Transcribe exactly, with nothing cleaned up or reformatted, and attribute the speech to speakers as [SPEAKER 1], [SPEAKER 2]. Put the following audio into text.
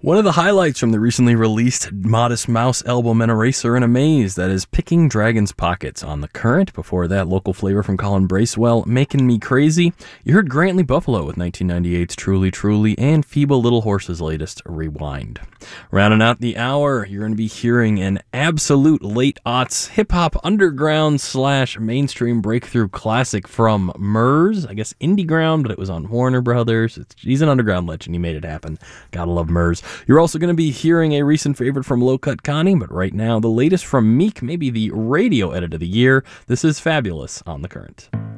[SPEAKER 1] One of the highlights from the recently released Modest Mouse album and Eraser and Amaze, that is Picking Dragon's Pockets on The Current. Before that, local flavor from Colin Bracewell, Making Me Crazy. You heard Grantley Buffalo with nineteen ninety-eight's Truly Truly and Feeble Little Horse's latest Rewind. Rounding out the hour, you're going to be hearing an absolute late-aughts hip-hop underground slash mainstream breakthrough classic from Murs. I guess Indie Ground, but it was on Warner Brothers. It's, he's an underground legend. He made it happen. Gotta love Murs. You're also going to be hearing a recent favorite from Low Cut Connie, but right now, the latest from Meek, maybe the radio edit of the year. This is Fabulous on The Current.